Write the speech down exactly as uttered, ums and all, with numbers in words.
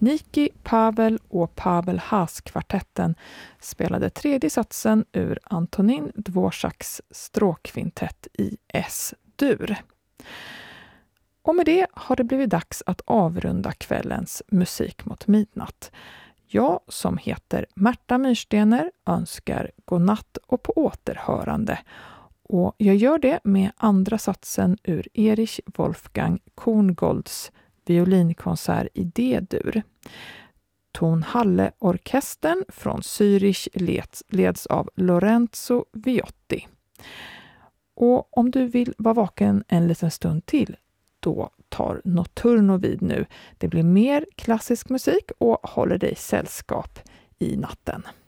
Niki, Pavel och Pavel Haas-kvartetten spelade tredje satsen ur Antonin Dvoraks stråkkvintett i S-dur. Och med det har det blivit dags att avrunda kvällens Musik mot midnatt. Jag som heter Märta Myrstener önskar godnatt och på återhörande. Och jag gör det med andra satsen ur Erich Wolfgang Korngolds violinkonsert i D-dur. Tonhalle-orkestern från Zürich leds, leds av Lorenzo Viotti. Och om du vill vara vaken en liten stund till, då tar Notturno vid nu. Det blir mer klassisk musik och håller dig sällskap i natten.